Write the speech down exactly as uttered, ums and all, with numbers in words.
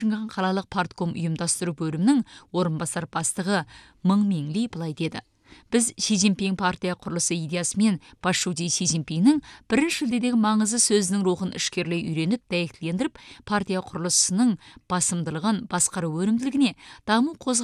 Шыңған қалалық партком ұйымдастыру бөлімінің орынбасар бастығы Мың Меңли былай деді. Біз Ши Цзиньпин партия құрылысы идеясымен Пашуди Ши Цзиньпиннің бірінші шілдедегі маңызы сөзінің рухын ішкерлей үйреніп, дәйектілендіріп, партия құрылысының басымдылығын, басқару өнімділігіне, даму қозғалысы